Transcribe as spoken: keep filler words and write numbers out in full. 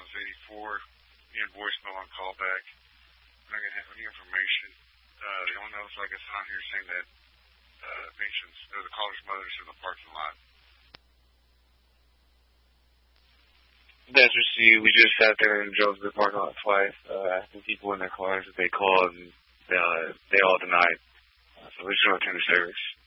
Dallas eighty-four. Me and voicemail on callback. I'm not going to have any information. Uh, the only notice I guess on here saying that uh, mentions there was a caller's mother's in the parking lot. That's received. We just sat there and drove to the parking lot twice, uh, asking people in their cars if they called, and uh, they all denied. Uh, so we just want to return to service.